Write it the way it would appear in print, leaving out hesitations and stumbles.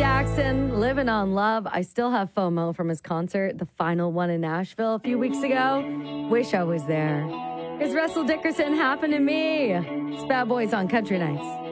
Jackson, Living on Love. I still have FOMO from his concert, the final one in Nashville a few weeks ago. Wish I was there. Here's Russell Dickerson, Happen to Me. It's Bad Boys on Country Nights.